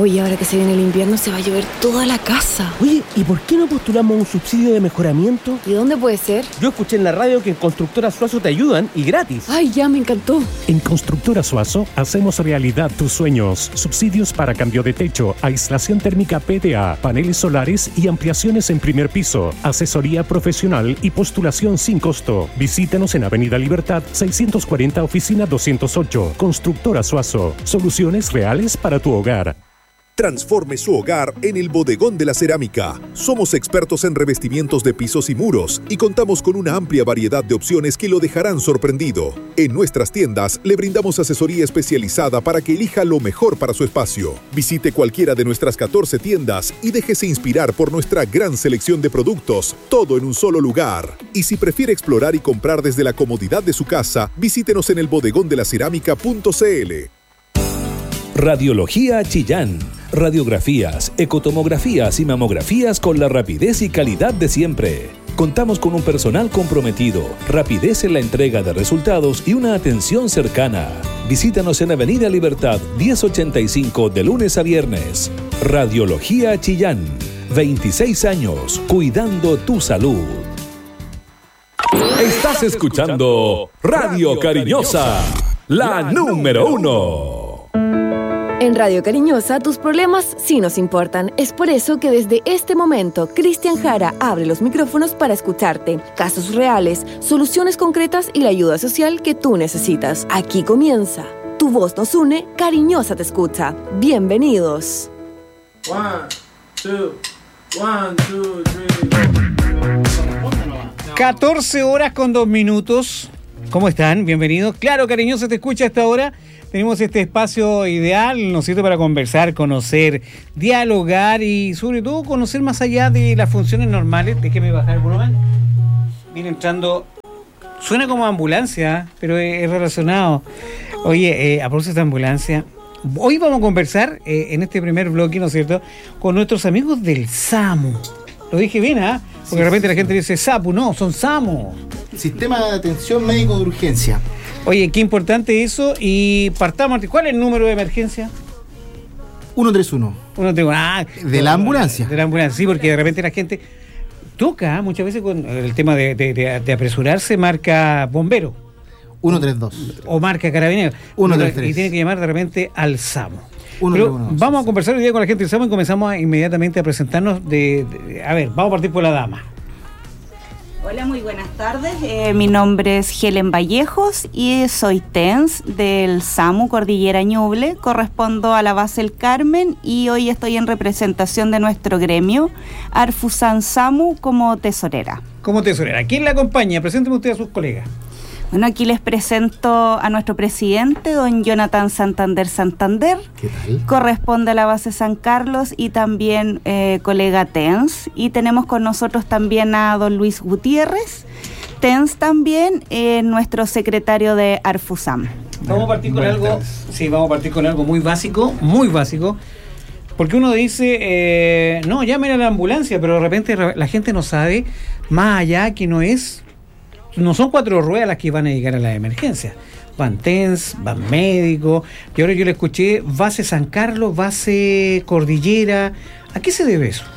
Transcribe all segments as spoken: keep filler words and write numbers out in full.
Oye, ahora que se viene el invierno se va a llover toda la casa. Oye, ¿y por qué no postulamos un subsidio de mejoramiento? ¿Y dónde puede ser? Yo escuché en la radio que en Constructora Suazo te ayudan y gratis. Ay, ya, me encantó. En Constructora Suazo hacemos realidad tus sueños. Subsidios para cambio de techo, aislación térmica P D A, paneles solares y ampliaciones en primer piso. Asesoría profesional y postulación sin costo. Visítanos en Avenida Libertad seiscientos cuarenta, oficina doscientos ocho. Constructora Suazo. Soluciones reales para tu hogar. Transforme su hogar en el Bodegón de la Cerámica. Somos expertos en revestimientos de pisos y muros y contamos con una amplia variedad de opciones que lo dejarán sorprendido. En nuestras tiendas le brindamos asesoría especializada para que elija lo mejor para su espacio. Visite cualquiera de nuestras catorce tiendas y déjese inspirar por nuestra gran selección de productos, todo en un solo lugar. Y si prefiere explorar y comprar desde la comodidad de su casa, visítenos en el bodegón de la cerámica punto c l. Radiología Chillán. Radiografías, ecotomografías y mamografías con la rapidez y calidad de siempre. Contamos con un personal comprometido, rapidez en la entrega de resultados y una atención cercana. Visítanos en Avenida Libertad diez ochenta y cinco de lunes a viernes. Radiología Chillán. veintiséis años cuidando tu salud. Estás escuchando Radio Cariñosa, la número uno. En Radio Cariñosa, tus problemas sí nos importan. Es por eso que desde este momento, Cristian Jara abre los micrófonos para escucharte. Casos reales, soluciones concretas y la ayuda social que tú necesitas. Aquí comienza. Tu voz nos une, Cariñosa te escucha. Bienvenidos. One, two, one, two, three, go. catorce horas con dos minutos. ¿Cómo están? Bienvenidos. Claro, Cariñosa te escucha a esta hora. Tenemos este espacio ideal, ¿no es cierto?, para conversar, conocer, dialogar y sobre todo conocer más allá de las funciones normales. Déjeme bajar el volumen. Viene entrando, suena como ambulancia, pero es relacionado. Oye, eh, a propósito de ambulancia, hoy vamos a conversar eh, en este primer bloque, ¿no es cierto?, con nuestros amigos del SAMU. Lo dije bien, ¿ah? ¿eh? Porque sí, de repente sí, la gente dice SAPU, no, son SAMU. Sistema de Atención Médico de Urgencia. Oye, qué importante eso. Y partamos. ¿Cuál es el número de emergencia? ciento treinta y uno. Uno tengo, ah, de la ambulancia. De la ambulancia, sí, porque de repente la gente toca, muchas veces con el tema de, de, de, de apresurarse, marca bombero. ciento treinta y dos. O marca carabinero. ciento treinta y tres. Y tiene que llamar de repente al SAMU. Uno, Pero uno, vamos sí, a conversar hoy día con la gente del SAMU y comenzamos a, inmediatamente a presentarnos de, de... A ver, vamos a partir por la dama. Hola, muy buenas tardes. Eh, mi nombre es Helen Vallejos y soy T E N S del SAMU Cordillera Ñuble. Correspondo a la base El Carmen y hoy estoy en representación de nuestro gremio, Arfusan SAMU, como tesorera. Como tesorera. ¿Quién la acompaña? Presénteme usted a sus colegas. Bueno, aquí les presento a nuestro presidente, don Jonathan Santander Santander. ¿Qué tal? Corresponde a la base San Carlos y también eh, colega T E N S. Y tenemos con nosotros también a don Luis Gutiérrez, T E N S también, eh, nuestro secretario de Arfusam. Vamos a partir con algo, sí, vamos a partir con algo muy básico, muy básico. Porque uno dice, eh, no, llamen a la ambulancia, pero de repente la gente no sabe, más allá que no es... No son cuatro ruedas las que van a llegar a la emergencia. Van T E N S, van médicos. Y ahora yo le escuché base San Carlos, base Cordillera. ¿A qué se debe eso?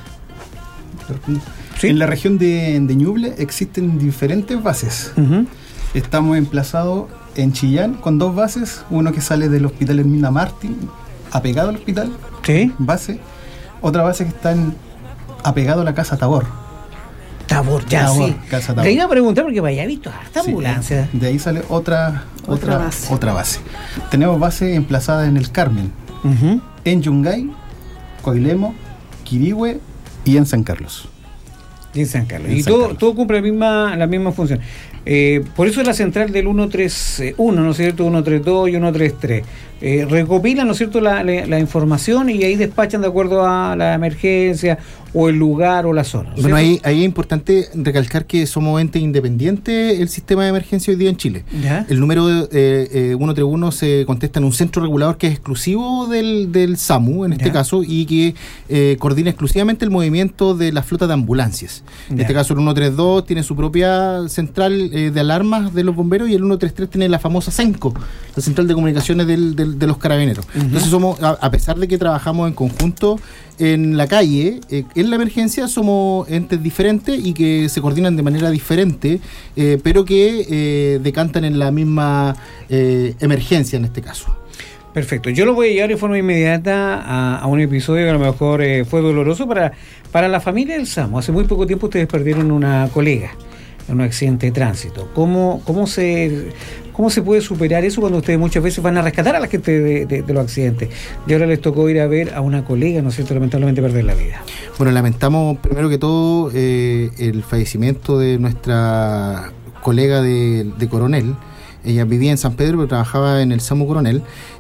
¿Sí? En la región de, de Ñuble existen diferentes bases. Uh-huh. Estamos emplazados en Chillán con dos bases. Uno que sale del hospital Hermina Martín, apegado al hospital. ¿Sí? Base. Otra base que está en, apegado a la Casa Tabor. Tabor, ya Tabor, sí. Casa Tabor. Te iba a preguntar porque vaya, he visto harta sí, ambulancia. De ahí sale otra, otra, otra, base. otra base. Tenemos base emplazada en El Carmen, uh-huh. en Yungay, Coilemo, Quirihue y en San Carlos. Y en San Carlos. En y San todo, Carlos. todo cumple la misma, la misma función. Eh, por eso es la central del ciento treinta y uno, ¿no es cierto? ciento treinta y dos y ciento treinta y tres. Eh, recopilan, ¿no es cierto?, la, la, la información y ahí despachan de acuerdo a la emergencia o el lugar o la zona. ¿Cierto? Bueno, ahí, ahí es importante recalcar que somos ente independiente el sistema de emergencia hoy día en Chile. ¿Ya? El número eh, eh, ciento treinta y uno se contesta en un centro regulador que es exclusivo del, del SAMU, en este ¿Ya? caso, y que eh, coordina exclusivamente el movimiento de la flota de ambulancias. En ¿Ya? este caso, el ciento treinta y dos tiene su propia central eh, de alarmas de los bomberos y el ciento treinta y tres tiene la famosa CENCO, la central de comunicaciones del, del, de los carabineros. Uh-huh. Entonces, somos, a, a pesar de que trabajamos en conjunto en la calle, eh, en la emergencia somos entes diferentes y que se coordinan de manera diferente, eh, pero que eh, decantan en la misma eh, emergencia en este caso. Perfecto. Yo lo voy a llevar de forma inmediata a, a un episodio que a lo mejor eh, fue doloroso para, para la familia del SAMU. Hace muy poco tiempo ustedes perdieron una colega en un accidente de tránsito. ¿Cómo, cómo se... ¿Cómo se puede superar eso cuando ustedes muchas veces van a rescatar a la gente de, de, de los accidentes? Y ahora les tocó ir a ver a una colega, ¿no es cierto?, lamentablemente perder la vida. Bueno, lamentamos primero que todo eh, el fallecimiento de nuestra colega de, de Coronel. Ella vivía en San Pedro, pero trabajaba en el SAMU Coronel.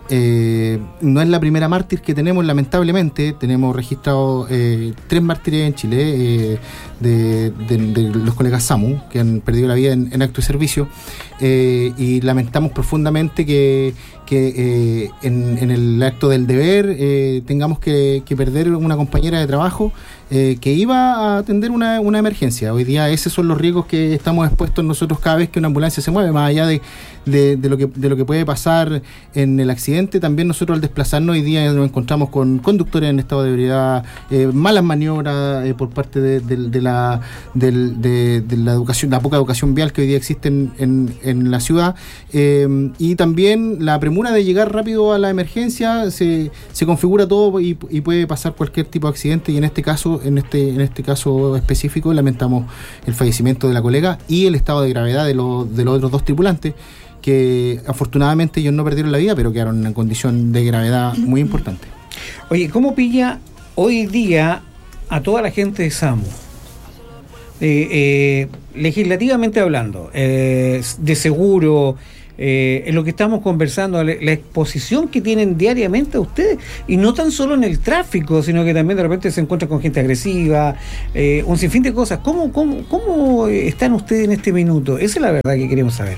Eh, no es la primera mártir que tenemos, lamentablemente. Tenemos registrado eh, tres mártires en Chile eh, de, de, de los colegas SAMU que han perdido la vida en, en acto de servicio, eh, y lamentamos profundamente que, que eh, en, en el acto del deber eh, tengamos que, que perder una compañera de trabajo eh, que iba a atender una, una emergencia. Hoy día esos son los riesgos que estamos expuestos nosotros cada vez que una ambulancia se mueve, más allá de, de, de, lo, que, de lo que puede pasar en el accidente. También nosotros al desplazarnos hoy día nos encontramos con conductores en estado de ebriedad, eh, malas maniobras eh, por parte de, de, de, la, de, de, de la educación, la poca educación vial que hoy día existe en, en, en la ciudad, eh, y también la premura de llegar rápido a la emergencia. Se, se configura todo y, y puede pasar cualquier tipo de accidente, y en este caso, en este, en este caso específico, lamentamos el fallecimiento de la colega y el estado de gravedad de, lo, de los otros dos tripulantes, que afortunadamente ellos no perdieron la vida, pero quedaron en condición de gravedad muy importante. Oye, ¿cómo pilla hoy día a toda la gente de SAMU? Eh, eh, legislativamente hablando, eh, de seguro, eh, en lo que estamos conversando, la, la exposición que tienen diariamente a ustedes, y no tan solo en el tráfico, sino que también de repente se encuentran con gente agresiva, eh, un sinfín de cosas. ¿Cómo, cómo, cómo están ustedes en este minuto? Esa es la verdad que queremos saber.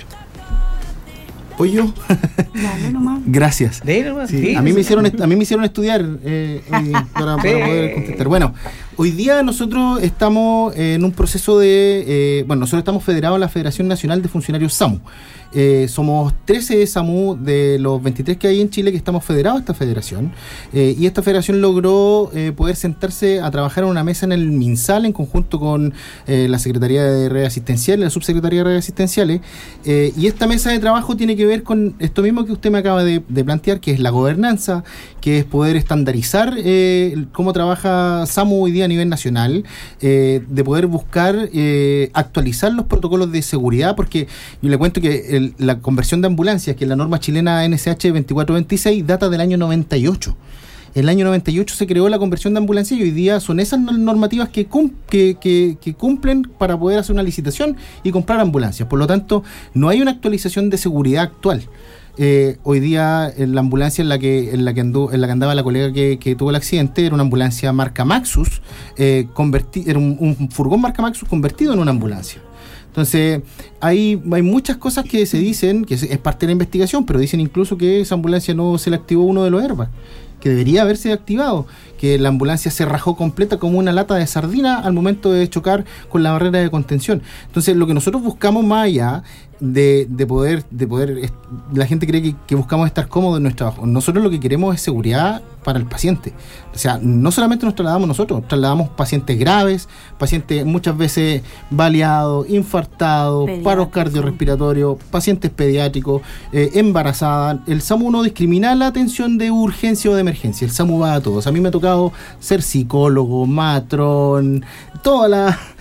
Pollo. Dale nomás. Gracias. Nomás. Sí, sí, a mí me hicieron a mí me hicieron estudiar eh, eh, para, para poder contestar. Bueno, hoy día nosotros estamos en un proceso de eh, bueno, nosotros estamos federados a la Federación Nacional de Funcionarios SAMU. Eh, somos trece SAMU de los veintitrés que hay en Chile que estamos federados a esta federación, eh, y esta federación logró eh, poder sentarse a trabajar en una mesa en el MinSal en conjunto con eh, la Secretaría de Redes Asistenciales, la Subsecretaría de Redes Asistenciales, eh, y esta mesa de trabajo tiene que ver con esto mismo que usted me acaba de, de plantear, que es la gobernanza, que es poder estandarizar eh, cómo trabaja SAMU hoy día a nivel nacional, eh, de poder buscar eh, actualizar los protocolos de seguridad, porque yo le cuento que el, la conversión de ambulancias, que es la norma chilena N S H veinticuatro veintiséis, data del año noventa y ocho. En el año noventa y ocho se creó la conversión de ambulancias y hoy día son esas normativas que, cum, que, que, que cumplen para poder hacer una licitación y comprar ambulancias. Por lo tanto, no hay una actualización de seguridad actual. Eh, hoy día en la ambulancia en la que en la que, andó, en la que andaba la colega que, que tuvo el accidente era una ambulancia marca Maxus, eh, converti, era un, un furgón marca Maxus convertido en una ambulancia. Entonces, hay, hay muchas cosas que se dicen, que es parte de la investigación, pero dicen incluso que esa ambulancia no se le activó uno de los airbags, que debería haberse activado, que la ambulancia se rajó completa como una lata de sardina al momento de chocar con la barrera de contención. Entonces, lo que nosotros buscamos más allá de, de poder, de poder, la gente cree que, que buscamos estar cómodos en nuestro trabajo. Nosotros lo que queremos es seguridad para el paciente. O sea, no solamente nos trasladamos nosotros, trasladamos pacientes graves, pacientes muchas veces baleados, infartados, paros cardiorrespiratorios, pacientes pediátricos, eh, embarazadas. El SAMU no discrimina la atención de urgencia o de emergencia. El SAMU va a todos. A mí me ha tocado ser psicólogo, matrón, toda la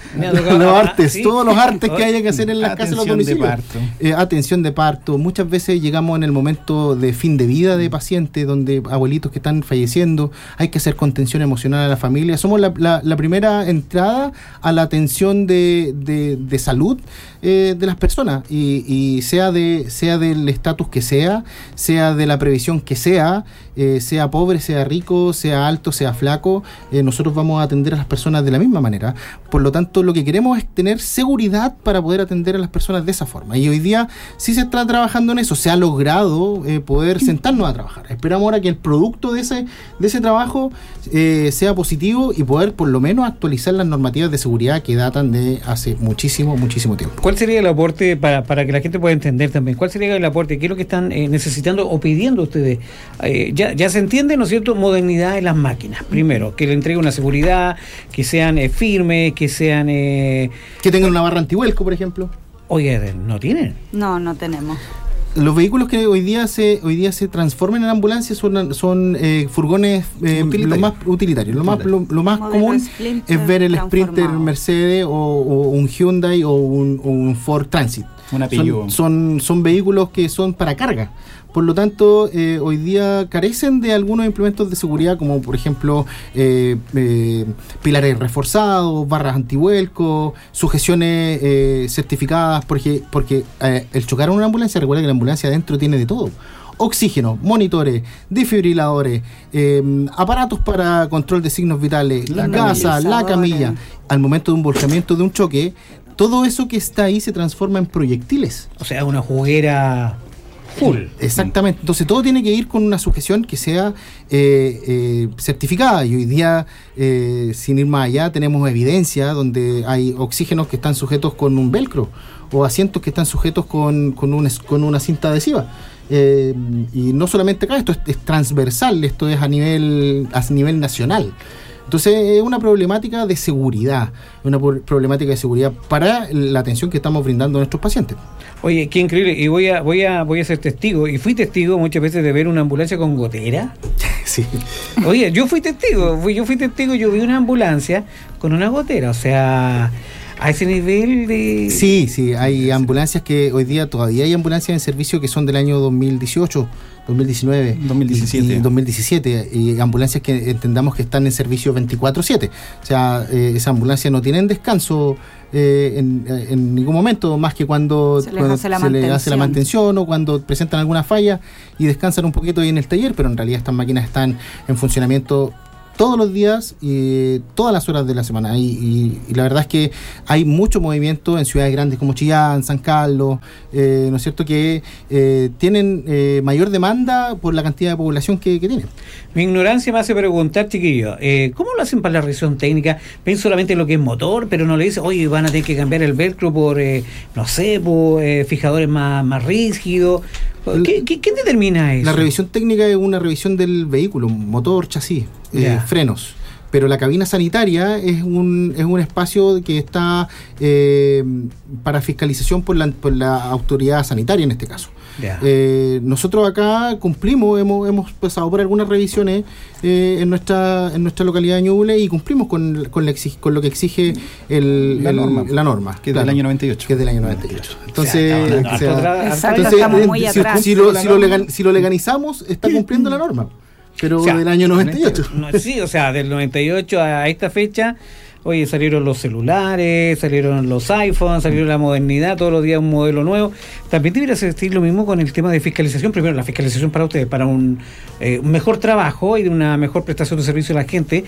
los, los artes, ¿sí? Todos los artes que haya que hacer en las casas de los domicilios. De parto. Eh, atención de parto. Muchas veces llegamos en el momento de fin de vida de pacientes, donde abuelitos que están falleciendo, hay que hacer contención emocional a la familia. Somos la, la, la primera entrada a la atención de, de, de salud eh, de las personas, y, y sea de sea del estatus que sea, sea de la previsión que sea, eh, sea pobre, sea rico, sea alto, sea flaco, eh, nosotros vamos a atender a las personas de la misma manera. Por lo tanto, lo que queremos es tener seguridad para poder atender a las personas de esa forma, y hoy día sí se está trabajando en eso, se ha logrado eh, poder sentarnos a trabajar. Esperamos ahora que el producto de ese, de ese trabajo eh, sea positivo y poder por lo menos actualizar las normativas de seguridad que datan de hace muchísimo, muchísimo tiempo. ¿Cuál sería el aporte para, para que la gente pueda entender también? ¿Cuál sería el aporte? ¿Qué es lo que están eh, necesitando o pidiendo ustedes? Eh, ya, ya se entiende, ¿no es cierto?, modernidad en las máquinas. Primero, que le entregue una seguridad, que sean eh, firmes, que sean... Eh, que tengan una barra antivuelco, por ejemplo. Oye, ¿no tienen? No, no tenemos. Los vehículos que hoy día se hoy día se transforman en ambulancias son, son eh, furgones eh, lo más utilitarios. Lo más, lo, lo más común es ver el Sprinter Mercedes o, o un Hyundai o un, o un Ford Transit. Una son, son, son vehículos que son para carga. Por lo tanto, eh, hoy día carecen de algunos implementos de seguridad, como por ejemplo eh, eh, pilares reforzados, barras antivuelco, sujeciones eh, certificadas, porque, porque eh, el chocar en una ambulancia, recuerda que la ambulancia adentro tiene de todo. Oxígeno, monitores, desfibriladores, eh, aparatos para control de signos vitales, la gasa, la camilla. Al momento de un volcamiento, de un choque, todo eso que está ahí se transforma en proyectiles. O sea, una juguera... full. Exactamente. Entonces todo tiene que ir con una sujeción que sea eh, eh, certificada, y hoy día, eh, sin ir más allá, tenemos evidencia donde hay oxígenos que están sujetos con un velcro o asientos que están sujetos con, con, un, con una cinta adhesiva. Eh, y no solamente acá, esto es, es transversal, esto es a nivel, a nivel nacional. Entonces es una problemática de seguridad, una problemática de seguridad para la atención que estamos brindando a nuestros pacientes. Oye, qué increíble, y voy a voy a voy a ser testigo, y fui testigo muchas veces de ver una ambulancia con gotera. Sí. Oye, yo fui testigo, fui, yo fui testigo, yo vi una ambulancia con una gotera, o sea, a ese nivel de... Sí, sí, hay ambulancias que hoy día todavía hay ambulancias en servicio que son del año dos mil dieciocho, dos mil diecinueve, dos mil diecisiete. Y, y dos mil diecisiete, y ambulancias que entendamos que están en servicio veinticuatro siete. O sea, eh, esas ambulancias no tienen descanso eh, en, en ningún momento, más que cuando se les, cuando hace, la se les hace la mantención o cuando presentan alguna falla y descansan un poquito ahí en el taller, pero en realidad estas máquinas están en funcionamiento todos los días y todas las horas de la semana, y, y, y la verdad es que hay mucho movimiento en ciudades grandes como Chillán, San Carlos, eh, ¿no es cierto?, que eh, tienen eh, mayor demanda por la cantidad de población que, que tienen. Mi ignorancia me hace preguntar, chiquillo, eh, ¿cómo lo hacen para la revisión técnica? Ven solamente lo que es motor, pero no le dicen, oye, van a tener que cambiar el velcro por, eh, no sé, por eh, fijadores más, más rígidos. ¿Qué, qué, ¿Qué determina eso? La revisión técnica es una revisión del vehículo, motor, chasis, eh, frenos. Pero la cabina sanitaria es un es un espacio que está eh, para fiscalización por la, por la autoridad sanitaria en este caso. Yeah. Eh, nosotros acá cumplimos, hemos hemos pasado por algunas revisiones eh, en nuestra en nuestra localidad de Ñuble, y cumplimos con con, la exig, con lo que exige el, la, el, norma, la norma, que es claro, del año noventa y ocho. Que es del año noventa y ocho. Entonces, o sea, o sea, Exacto, entonces estamos muy si, atrás. si, lo, si, lo legal, si lo legalizamos, está cumpliendo la norma. Pero o sea, del año noventa y ocho. No, sí, o sea, del noventa y ocho a esta fecha, oye, salieron los celulares, salieron los iPhones, salieron la modernidad, todos los días un modelo nuevo. También debería existir lo mismo con el tema de fiscalización. Primero, la fiscalización para ustedes, para un, eh, un mejor trabajo y de una mejor prestación de servicio a la gente,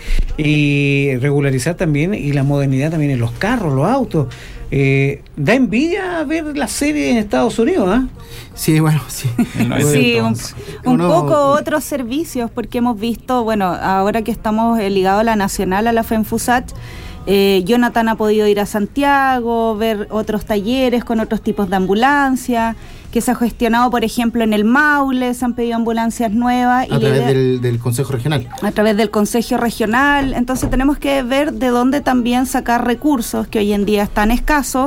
y regularizar también, y la modernidad también en los carros, los autos. Eh, da envidia ver la serie en Estados Unidos, ¿ah? ¿eh? Sí, bueno, sí. Sí, un, un poco otros servicios, porque hemos visto, bueno, ahora que estamos eh, ligados a la Nacional, a la FENFUSAT, eh, Jonathan ha podido ir a Santiago, ver otros talleres con otros tipos de ambulancia, que se ha gestionado, por ejemplo, en el Maule, se han pedido ambulancias nuevas. A y través idea, del, del Consejo Regional. A través del Consejo Regional. Entonces tenemos que ver de dónde también sacar recursos, que hoy en día están escasos,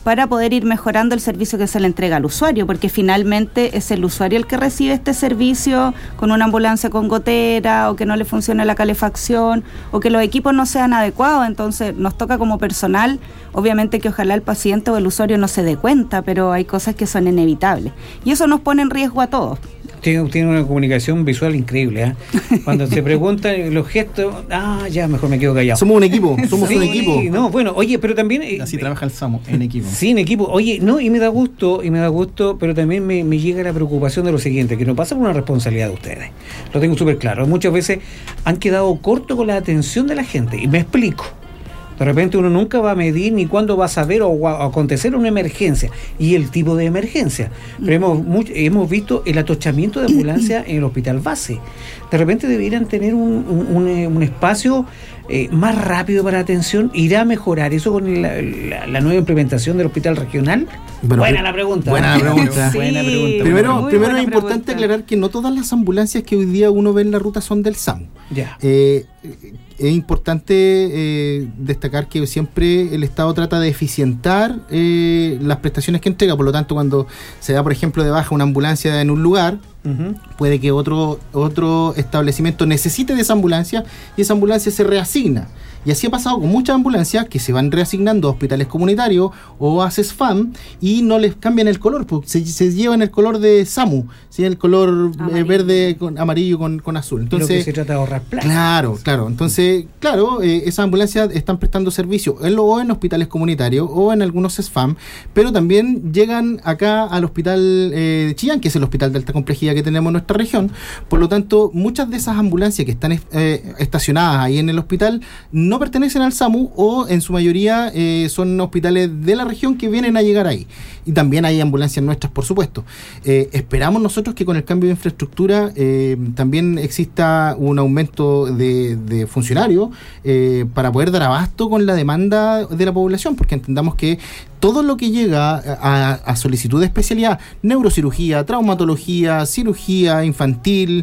para poder ir mejorando el servicio que se le entrega al usuario, porque finalmente es el usuario el que recibe este servicio con una ambulancia con gotera, o que no le funcione la calefacción, o que los equipos no sean adecuados. Entonces nos toca como personal, obviamente que ojalá el paciente o el usuario no se dé cuenta, pero hay cosas que son inevitables, y eso nos pone en riesgo a todos. Tiene, tiene una comunicación visual increíble, ¿eh? Cuando se preguntan los gestos, ah, ya, mejor me quedo callado. Somos un equipo, somos sí, un equipo. No, bueno, oye, pero también... Eh, Así trabaja el SAMU, en equipo. Sí, en equipo. Oye, no, y me da gusto, y me da gusto, pero también me, me llega la preocupación de lo siguiente, que no pasa por una responsabilidad de ustedes. Lo tengo súper claro. Muchas veces han quedado cortos con la atención de la gente, y me explico. De repente uno nunca va a medir ni cuándo va a saber o va a acontecer una emergencia y el tipo de emergencia. Pero hemos, mucho, hemos visto el atochamiento de ambulancia en el hospital base. De repente deberían tener un, un, un, un espacio eh, más rápido para atención. ¿Irá a mejorar eso con la, la, la nueva implementación del hospital regional? Bueno, buena la pregunta. Buena la pregunta. Sí. Buena pregunta. Primero, primero es importante pregunta. aclarar que no todas las ambulancias que hoy día uno ve en la ruta son del SAMU. Ya. Eh, es importante eh, destacar que siempre el Estado trata de eficientar eh, las prestaciones que entrega. Por lo tanto, cuando se da, por ejemplo, de baja una ambulancia en un lugar, uh-huh, puede que otro, otro establecimiento necesite de esa ambulancia y esa ambulancia se reasigna. Y así ha pasado con muchas ambulancias que se van reasignando a hospitales comunitarios o a CESFAM y no les cambian el color, porque se, se llevan el color de SAMU, ¿sí? El color eh, verde con amarillo con, con azul. Entonces, lo que se trata de ahorrar plata. Claro, claro. Entonces, claro, eh, esas ambulancias están prestando servicio en, o en hospitales comunitarios o en algunos CESFAM, pero también llegan acá al hospital eh, de Chillán, que es el hospital de alta complejidad que tenemos en nuestra región. Por lo tanto, muchas de esas ambulancias que están eh, estacionadas ahí en el hospital no pertenecen al SAMU o en su mayoría eh, son hospitales de la región que vienen a llegar ahí. Y también hay ambulancias nuestras, por supuesto. Eh, esperamos nosotros que con el cambio de infraestructura eh, también exista un aumento de, de funcionarios eh, para poder dar abasto con la demanda de la población, porque entendamos que todo lo que llega a, a solicitud de especialidad, neurocirugía, traumatología, cirugía infantil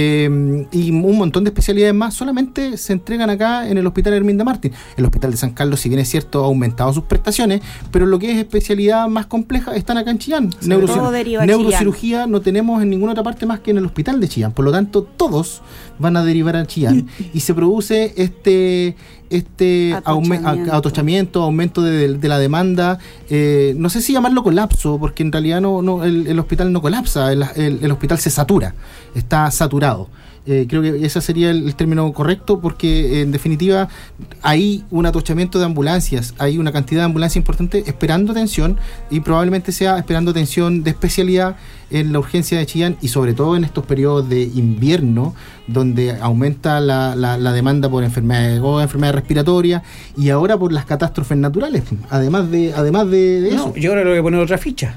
eh, y un montón de especialidades más, solamente se entregan acá en el Hospital Herminda Martín. El Hospital de San Carlos, si bien es cierto, ha aumentado sus prestaciones, pero lo que es especialidad más compleja están acá en Chillán. Sí, Neurocir- neurocirugía Chillán. No tenemos en ninguna otra parte más que en el Hospital de Chillán. Por lo tanto, todos van a derivar a Chillán y se produce este... este atochamiento, aume- atochamiento aumento de, de, de la demanda, eh, no sé si llamarlo colapso, porque en realidad no, no el, el hospital no colapsa, el, el, el hospital se satura, está saturado. Eh, creo que ese sería el, el término correcto, porque eh, en definitiva hay un atochamiento de ambulancias, hay una cantidad de ambulancias importante esperando atención y probablemente sea esperando atención de especialidad en la urgencia de Chillán y sobre todo en estos periodos de invierno donde aumenta la, la, la demanda por enfermedades o enfermedades respiratorias y ahora por las catástrofes naturales, además de, además de, de no, eso. Yo ahora le voy a poner otra ficha.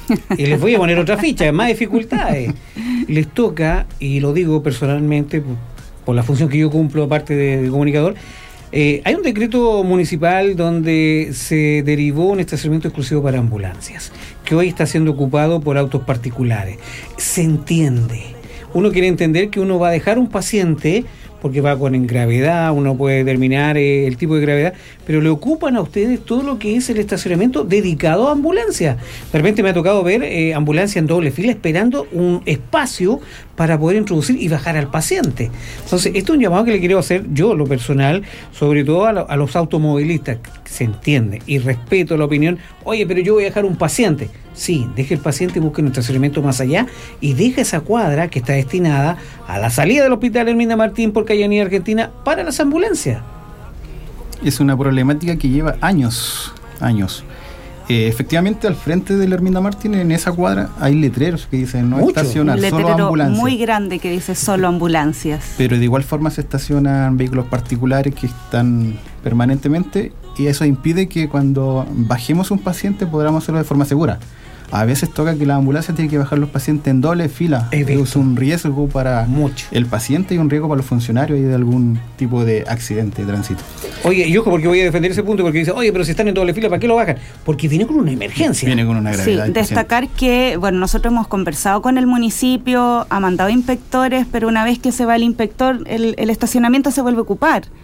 Y les voy a poner otra ficha, más dificultades. Les toca, y lo digo personalmente, por, por la función que yo cumplo aparte de, de comunicador, eh, hay un decreto municipal donde se derivó un estacionamiento exclusivo para ambulancias, que hoy está siendo ocupado por autos particulares. Se entiende. Uno quiere entender que uno va a dejar un paciente porque va con gravedad, uno puede determinar eh, el tipo de gravedad, pero le ocupan a ustedes todo lo que es el estacionamiento dedicado a ambulancia. De repente me ha tocado ver eh, ambulancia en doble fila esperando un espacio para poder introducir y bajar al paciente. Entonces, esto es un llamado que le quiero hacer yo, lo personal, sobre todo a, lo, a los automovilistas, se entiende, y respeto la opinión, oye, pero yo voy a dejar un paciente. Sí, deje el paciente, busque un estacionamiento más allá y deja esa cuadra que está destinada a la salida del Hospital Herminda Martín por Calle Avenida Argentina para las ambulancias. Es una problemática que lleva años, años. Eh, efectivamente, al frente del Herminda Martín, en esa cuadra, hay letreros que dicen no Mucho. estacionar, un solo letrero ambulancias. Muy grande que dice solo ambulancias. Pero de igual forma se estacionan vehículos particulares que están permanentemente y eso impide que cuando bajemos un paciente podamos hacerlo de forma segura. A veces toca que la ambulancia tiene que bajar los pacientes en doble fila. Es un riesgo para Mucho. el paciente y un riesgo para los funcionarios y de algún tipo de accidente de tránsito. Oye, y ojo, porque voy a defender ese punto, porque dice, oye, pero si están en doble fila, ¿para qué lo bajan? Porque viene con una emergencia. Viene con una gravedad. Sí, destacar que, bueno, nosotros hemos conversado con el municipio, ha mandado inspectores, pero una vez que se va el inspector, el, el estacionamiento se vuelve a ocupar.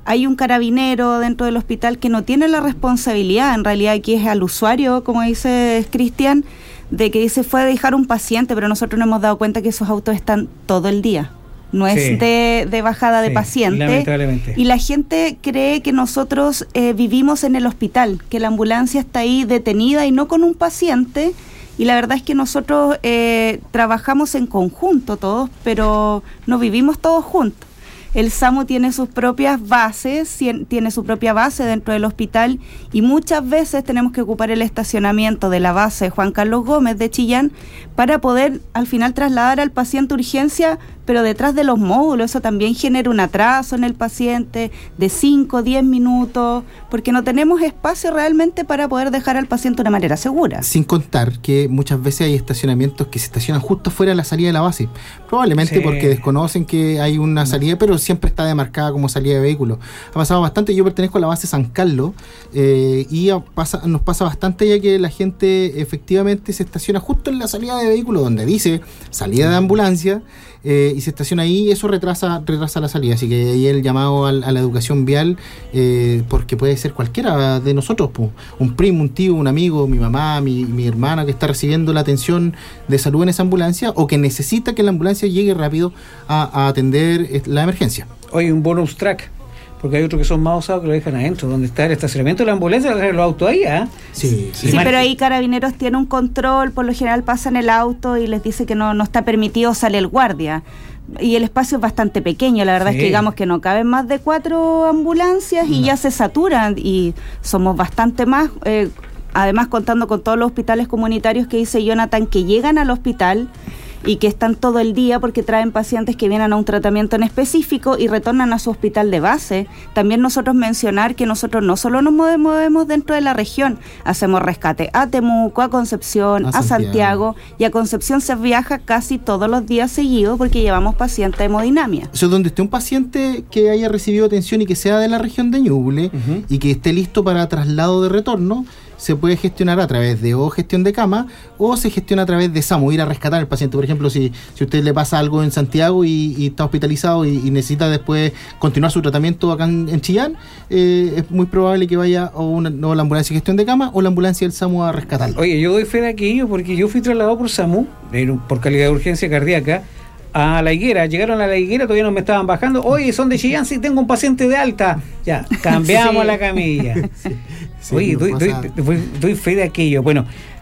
hay un carabinero dentro del hospital que no tiene la responsabilidad, en realidad aquí es al usuario, como dice Cristian, de que se fue a dejar un paciente, pero nosotros nos hemos dado cuenta que esos autos están todo el día. No es sí. de, de bajada sí, de paciente. Lamentablemente. Y la gente cree que nosotros eh, vivimos en el hospital, que la ambulancia está ahí detenida y no con un paciente. Y la verdad es que nosotros eh, trabajamos en conjunto todos, pero no vivimos todos juntos. El SAMU tiene sus propias bases, tiene su propia base dentro del hospital y muchas veces tenemos que ocupar el estacionamiento de la base Juan Carlos Gómez de Chillán para poder al final trasladar al paciente a urgencia, pero detrás de los módulos. Eso también genera un atraso en el paciente de cinco, diez minutos, porque no tenemos espacio realmente para poder dejar al paciente de una manera segura. Sin contar que muchas veces hay estacionamientos que se estacionan justo fuera de la salida de la base, probablemente sí. porque desconocen que hay una salida, pero siempre está demarcada como salida de vehículos. Ha pasado bastante. Yo pertenezco a la base San Carlos eh, y pasa, nos pasa bastante ya que la gente efectivamente se estaciona justo en la salida de vehículos donde dice salida de ambulancia eh, y se estaciona ahí y eso retrasa retrasa la salida. Así que ahí el llamado a, a la educación vial eh, porque puede ser cualquiera de nosotros, pues, un primo, un tío, un amigo, mi mamá, mi, mi hermana que está recibiendo la atención de salud en esa ambulancia o que necesita que la ambulancia llegue rápido a, a atender la emergencia. Oye, un bonus track, porque hay otros que son más osados que lo dejan adentro, donde está el estacionamiento de la ambulancia, dejan los autos ahí, ¿ah? ¿eh? Sí, sí. Sí, pero ahí Carabineros tiene un control, por lo general pasan el auto y les dice que no, no está permitido, sale el guardia. Y el espacio es bastante pequeño, la verdad sí. es que digamos que no caben más de cuatro ambulancias y no. ya se saturan y somos bastante más, eh, además contando con todos los hospitales comunitarios que dice Jonathan, que llegan al hospital y que están todo el día porque traen pacientes que vienen a un tratamiento en específico y retornan a su hospital de base. También nosotros mencionar que nosotros no solo nos movemos dentro de la región, hacemos rescate a Temuco, a Concepción, a, a Santiago. Santiago, y a Concepción se viaja casi todos los días seguidos porque llevamos pacientes de hemodinamia. Eso es donde esté un paciente que haya recibido atención y que sea de la región de Ñuble uh-huh. y que esté listo para traslado de retorno, se puede gestionar a través de o gestión de cama o se gestiona a través de SAMU, ir a rescatar al paciente. Por ejemplo, si, si a usted le pasa algo en Santiago y, y está hospitalizado y, y necesita después continuar su tratamiento acá en, en Chillán, eh, es muy probable que vaya o, una, o la ambulancia de gestión de cama o la ambulancia del SAMU a rescatarlo. Oye, yo doy fe de aquello porque yo fui trasladado por SAMU, por calidad de urgencia cardíaca, a La Higuera. Llegaron a La Higuera, todavía no me estaban bajando. Oye, son de Chillán, sí, tengo un paciente de alta. Ya, cambiamos sí. la camilla. Sí. Sí, Oye, doy, doy, doy, doy fe de aquello. Bueno,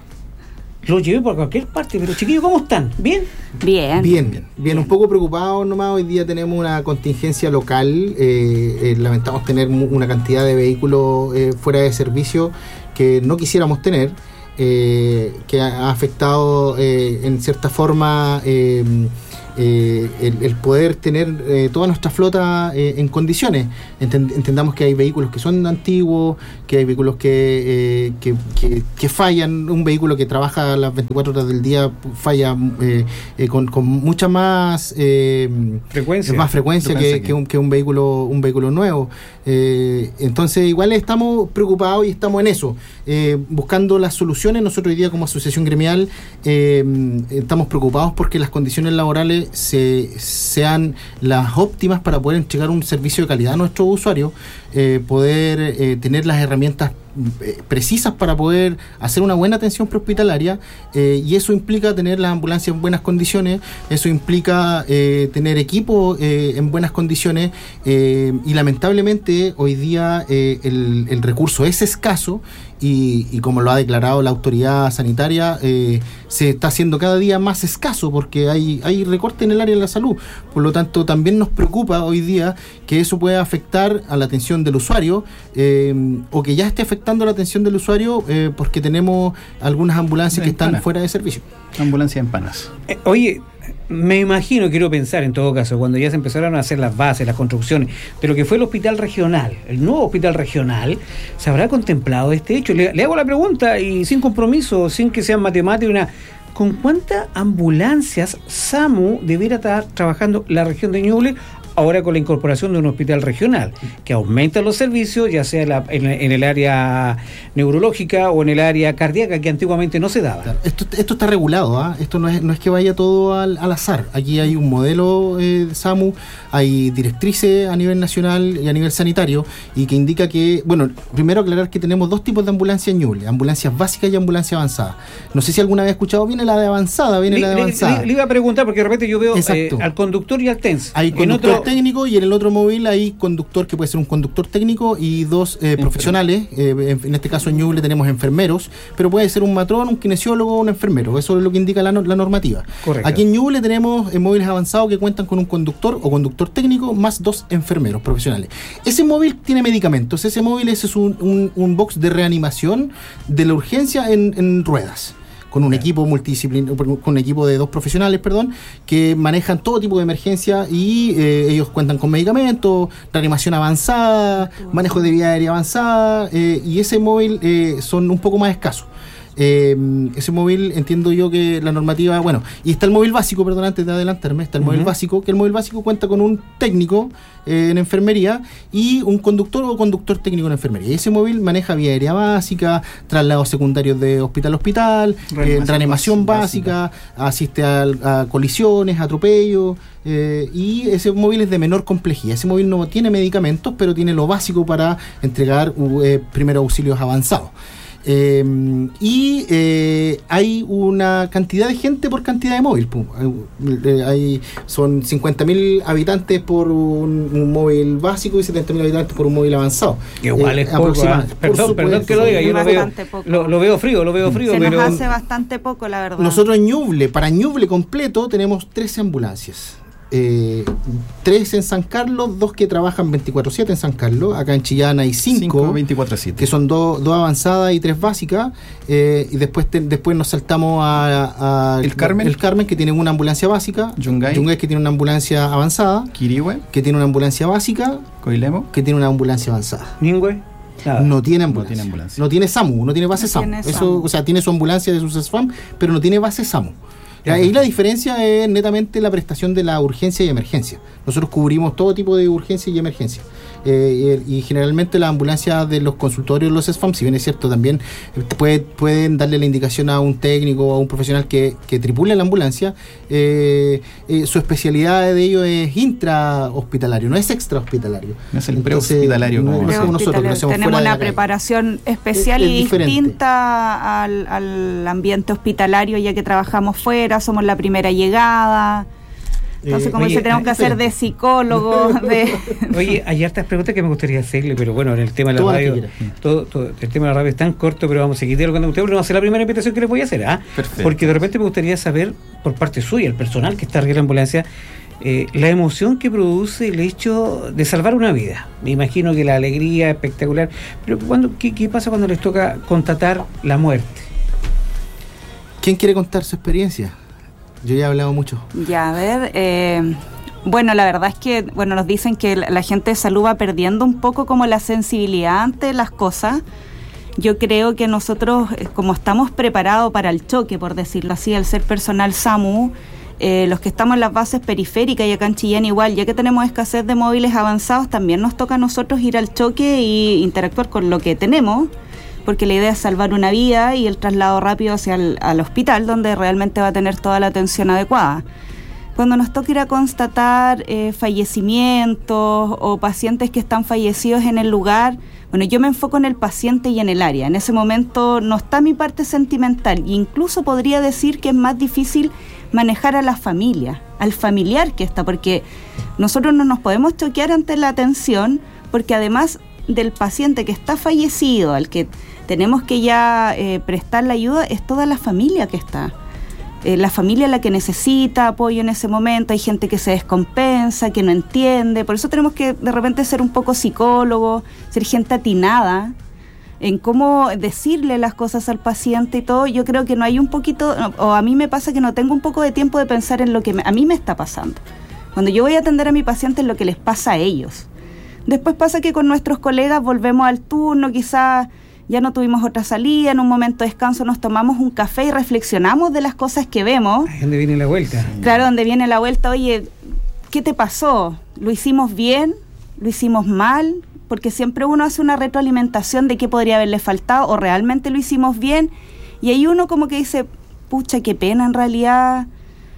lo llevé por cualquier parte, pero chiquillos, ¿cómo están? ¿Bien? Bien. Bien, bien. Bien, un poco preocupados nomás. Hoy día tenemos una contingencia local. Eh, eh, lamentamos tener una cantidad de vehículos eh, fuera de servicio que no quisiéramos tener, eh, que ha afectado eh, en cierta forma eh, eh, el, el poder tener eh, toda nuestra flota eh, en condiciones. Entend, entendamos que hay vehículos que son antiguos, que hay vehículos que, eh, que, que, que fallan. Un vehículo que trabaja las veinticuatro horas del día falla eh, eh, con, con mucha más eh, frecuencia, más frecuencia que, que, un, que un vehículo un vehículo nuevo. Eh, entonces igual estamos preocupados y estamos en eso, eh, buscando las soluciones. Nosotros hoy día como asociación gremial eh, estamos preocupados porque las condiciones laborales se, sean las óptimas para poder entregar un servicio de calidad a nuestros usuarios, eh, poder eh, tener las herramientas eh, precisas para poder hacer una buena atención prehospitalaria, eh, y eso implica tener las ambulancias en buenas condiciones, eso implica eh, tener equipo eh, en buenas condiciones, eh, y lamentablemente hoy día eh, el, el recurso es escaso y, y como lo ha declarado la autoridad sanitaria, eh, se está haciendo cada día más escaso porque hay, hay recorte en el área de la salud. Por lo tanto, también nos preocupa hoy día que eso pueda afectar a la atención del usuario, eh, o que ya esté afectando la atención del usuario eh, porque tenemos algunas ambulancias que están fuera de servicio. Ambulancia en panas. Eh, oye, me imagino, quiero pensar en todo caso, cuando ya se empezaron a hacer las bases, las construcciones, de lo que fue el hospital regional, el nuevo hospital regional, ¿se habrá contemplado este hecho? Le, le hago la pregunta y sin compromiso, sin que sean matemáticas, una, ¿con cuántas ambulancias SAMU debiera estar trabajando la región de Ñuble ahora con la incorporación de un hospital regional, que aumenta los servicios, ya sea la, en, en el área neurológica o en el área cardíaca, que antiguamente no se daba. Claro. Esto, esto está regulado, ¿eh? Esto no es, no es que vaya todo al, al azar. Aquí hay un modelo eh, de SAMU, hay directrices a nivel nacional y a nivel sanitario, y que indica que, bueno, primero aclarar que tenemos dos tipos de ambulancia en Ñuble, ambulancias básicas y ambulancia avanzada. No sé si alguna vez he escuchado, viene la de avanzada, viene le, la de avanzada. Le, le iba a preguntar, porque de repente yo veo eh, al conductor y al T E N S. Hay conductor otro... técnico, y en el otro móvil hay conductor, que puede ser un conductor técnico y dos eh, profesionales. Eh, en, en este caso en Ñuble tenemos enfermeros, pero puede ser un matrón, un kinesiólogo o un enfermero. Eso es lo que indica la, la normativa. Correcto. Aquí en Ñuble tenemos eh, móviles avanzados que cuentan con un conductor o conductor técnico más dos enfermeros profesionales. Ese móvil tiene medicamentos. Ese móvil ese es un, un, un box de reanimación de la urgencia en, en ruedas, con un equipo multidisciplinario, con un equipo de dos profesionales, perdón, que manejan todo tipo de emergencia, y eh, ellos cuentan con medicamentos, reanimación avanzada, manejo de vía aérea avanzada, eh, y ese móvil eh, son un poco más escasos. Eh, ese móvil, entiendo yo que la normativa, bueno, y está el móvil básico, perdón, antes de adelantarme, está el uh-huh. móvil básico, que el móvil básico cuenta con un técnico eh, en enfermería y un conductor o conductor técnico en enfermería. Y ese móvil maneja vía aérea básica, traslados secundarios de hospital a hospital, reanimación, eh, reanimación básica, básica, asiste a, a colisiones, atropellos, eh, y ese móvil es de menor complejidad. Ese móvil no tiene medicamentos, pero tiene lo básico para entregar eh, primeros auxilios avanzados. Eh, y eh, hay una cantidad de gente por cantidad de móvil. Hay, hay, son cincuenta mil habitantes por un, un móvil básico y setenta mil habitantes por un móvil avanzado. Igual eh, es poco. ¿eh? Perdón, perdón que lo diga, yo lo veo, lo, lo veo frío, lo veo frío. Se pero nos hace bastante poco, la verdad. Nosotros en Ñuble, para Ñuble completo, tenemos trece ambulancias. Eh, tres en San Carlos, dos que trabajan veinticuatro siete en San Carlos. Acá en Chillán hay cinco, veinticuatro siete, que son dos dos avanzadas y tres básicas, eh, y después te, después nos saltamos a, a el Carmen el Carmen, que tiene una ambulancia básica, Yungay, Yungay que tiene una ambulancia avanzada, Quirihue, que tiene una ambulancia básica, Coilemo, que tiene una ambulancia avanzada. Ñingüe no tiene ambulancia, no tiene ambulancia, no tiene SAMU, no tiene base no SAMU. Tiene Eso, SAMU. O sea, tiene su ambulancia de sus S F A M, pero no tiene base SAMU. Ahí la diferencia es netamente la prestación de la urgencia y emergencia. Nosotros cubrimos todo tipo de urgencia y emergencia. Eh, y generalmente las ambulancias de los consultorios, los S F A M, si bien es cierto, también puede, pueden darle la indicación a un técnico o a un profesional que, que tripule la ambulancia. Eh, eh, su especialidad de ello es intrahospitalario, no es extrahospitalario. No es el prehospitalario. No, no somos nosotros, lo hacemos Tenemos fuera una preparación especial es, es y diferente. distinta al, al ambiente hospitalario, ya que trabajamos fuera, somos la primera llegada. Entonces, como dice, tenemos que hacer de psicólogo. De... Oye, hay hartas preguntas que me gustaría hacerle, pero bueno, en el tema de la Toda radio, todo, todo, el tema de la radio es tan corto, pero vamos a seguir dialogando con usted, pero vamos a hacer la primera invitación que les voy a hacer, ¿ah? Perfecto. Porque de repente me gustaría saber, por parte suya, el personal que está arriba de la ambulancia, eh, la emoción que produce el hecho de salvar una vida. Me imagino que la alegría es espectacular, pero cuando, ¿qué, qué pasa cuando les toca constatar la muerte? ¿Quién quiere contar su experiencia? Yo ya he hablado mucho. Ya, a ver, eh, bueno, la verdad es que, bueno, nos dicen que la, la gente de salud va perdiendo un poco como la sensibilidad ante las cosas. Yo creo que nosotros, como estamos preparados para el choque, por decirlo así, al ser personal SAMU, eh, los que estamos en las bases periféricas y acá en Chillán igual, ya que tenemos escasez de móviles avanzados, también nos toca a nosotros ir al choque e interactuar con lo que tenemos, porque la idea es salvar una vida y el traslado rápido hacia el al hospital, donde realmente va a tener toda la atención adecuada. Cuando nos toca ir a constatar eh, fallecimientos o pacientes que están fallecidos en el lugar, bueno, yo me enfoco en el paciente y en el área. En ese momento no está mi parte sentimental, e incluso podría decir que es más difícil manejar a la familia, al familiar que está, porque nosotros no nos podemos choquear ante la atención, porque además del paciente que está fallecido, al que tenemos que ya eh, prestar la ayuda, es toda la familia que está. Eh, la familia la que necesita apoyo en ese momento, hay gente que se descompensa, que no entiende, por eso tenemos que de repente ser un poco psicólogos, ser gente atinada en cómo decirle las cosas al paciente y todo. Yo creo que no hay un poquito, o a mí me pasa que no tengo un poco de tiempo de pensar en lo que me, a mí me está pasando. Cuando yo voy a atender a mi paciente es lo que les pasa a ellos. Después pasa que con nuestros colegas volvemos al turno, quizás ya no tuvimos otra salida, en un momento de descanso nos tomamos un café y reflexionamos de las cosas que vemos. ¿Dónde viene la vuelta? Claro, donde viene la vuelta, oye, ¿qué te pasó? lo hicimos bien, lo hicimos mal, porque siempre uno hace una retroalimentación de qué podría haberle faltado, o realmente lo hicimos bien, y hay uno como que dice, pucha, qué pena en realidad.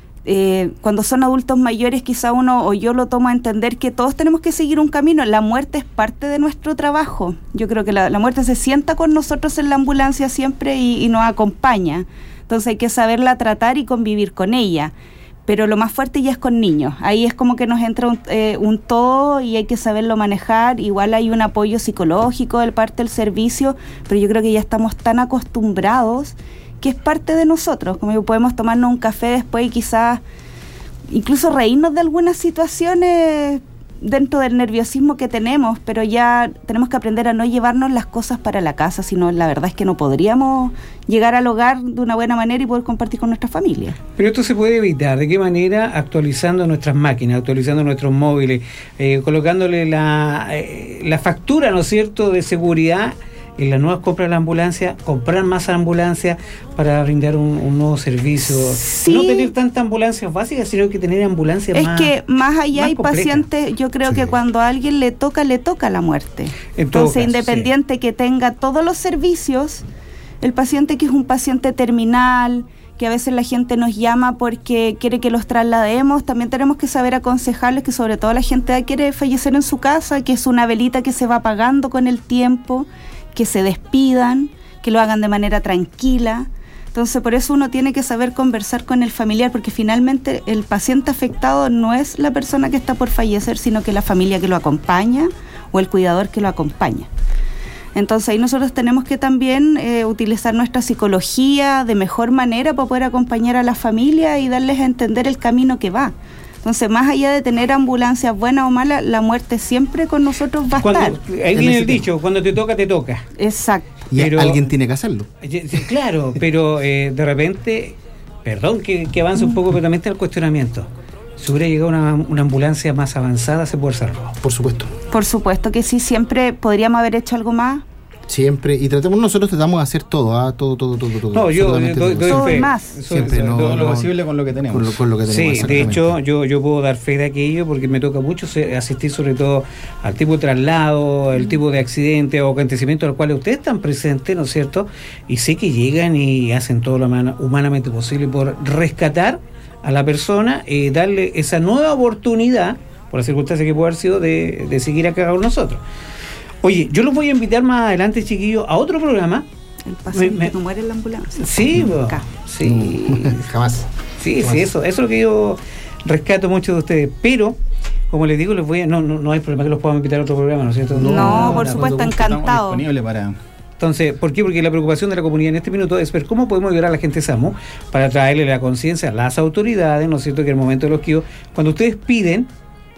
Eh, cuando son adultos mayores, quizá uno o yo lo tomo a entender que todos tenemos que seguir un camino. La muerte es parte de nuestro trabajo. Yo creo que la, la muerte se sienta con nosotros en la ambulancia siempre y, y nos acompaña. Entonces hay que saberla tratar y convivir con ella. Pero lo más fuerte ya es con niños. Ahí es como que nos entra un, eh, un todo y hay que saberlo manejar. Igual hay un apoyo psicológico de parte del servicio, pero yo creo que ya estamos tan acostumbrados que es parte de nosotros. Como digo, podemos tomarnos un café después y quizás incluso reírnos de algunas situaciones dentro del nerviosismo que tenemos, pero ya tenemos que aprender a no llevarnos las cosas para la casa, sino la verdad es que no podríamos llegar al hogar de una buena manera y poder compartir con nuestra familia. Pero esto se puede evitar. ¿De qué manera? Actualizando nuestras máquinas, actualizando nuestros móviles, eh, colocándole la, eh, la factura, ¿no es cierto?, de seguridad en las nuevas compras de la ambulancia, comprar más ambulancias para brindar un, un nuevo servicio. Sí. No tener tantas ambulancias básicas, sino que tener ambulancias es más. Es que más allá más hay completas. Pacientes, yo creo sí. que cuando a alguien le toca, le toca la muerte. En Entonces, caso, independiente sí. que tenga todos los servicios, el paciente que es un paciente terminal, que a veces la gente nos llama porque quiere que los traslademos, también tenemos que saber aconsejarles que sobre todo la gente quiere fallecer en su casa, que es una velita que se va apagando con el tiempo, que se despidan, que lo hagan de manera tranquila. Entonces, por eso uno tiene que saber conversar con el familiar, porque finalmente el paciente afectado no es la persona que está por fallecer, sino que la familia que lo acompaña o el cuidador que lo acompaña. Entonces, ahí nosotros tenemos que también eh, utilizar nuestra psicología de mejor manera para poder acompañar a la familia y darles a entender el camino que va. Entonces, más allá de tener ambulancias buenas o malas, la muerte siempre con nosotros va a cuando, estar. Ahí viene el dicho, cuando te toca, te toca. Exacto. Y pero, alguien tiene que hacerlo. Claro, pero eh, de repente, perdón que, que avance un poco, pero también está el cuestionamiento. Si hubiera llegado una, una ambulancia más avanzada, ¿se puede salvar? Por supuesto. Por supuesto que sí, siempre podríamos haber hecho algo más. Siempre, y tratamos, nosotros tratamos de hacer todo, ¿ah? todo, todo, todo, todo. No, yo doy, doy todo fe. Más. Siempre, no, todo no, lo posible con lo que tenemos. Con lo, con lo que tenemos, sí, de hecho, yo, yo puedo dar fe de aquello porque me toca mucho asistir sobre todo al tipo de traslado, el tipo de accidente o acontecimiento al cual ustedes están presentes, ¿no es cierto? Y sé que llegan y hacen todo lo humanamente posible por rescatar a la persona y darle esa nueva oportunidad, por la circunstancia que puede haber sido, de, de seguir acá con nosotros. Oye, yo los voy a invitar más adelante, chiquillos, a otro programa. El paciente me, me, no muere en la ambulancia. Sí, bo, sí. No, jamás. Sí, jamás. sí, eso, eso es lo que yo rescato mucho de ustedes. Pero, como les digo, les voy a, no, no, no hay problema que los podamos invitar a otro programa, ¿no es cierto? No, no por supuesto, encantado. Disponible para... Entonces, ¿por qué? Porque la preocupación de la comunidad en este minuto es ver cómo podemos ayudar a la gente SAMU para traerle la conciencia a las autoridades, ¿no es cierto?, que en el momento de los quíos, cuando ustedes piden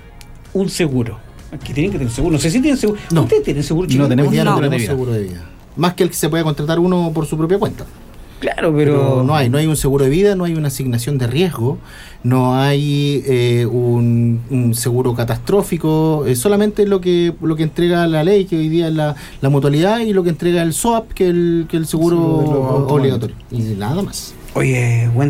un seguro, que tienen que tener seguro, no sé si tienen seguro. No. ¿Ustedes tienen seguro, chicos? No tenemos, no. no tenemos seguro de vida. Más que el que se puede contratar uno por su propia cuenta. Claro, pero... pero no hay, no hay un seguro de vida, no hay una asignación de riesgo, no hay eh, un, un seguro catastrófico, eh, solamente lo que lo que entrega la ley, que hoy día es la, la mutualidad, y lo que entrega el S O A P, que el, que el seguro, seguro obligatorio. Y nada más. Oye, buen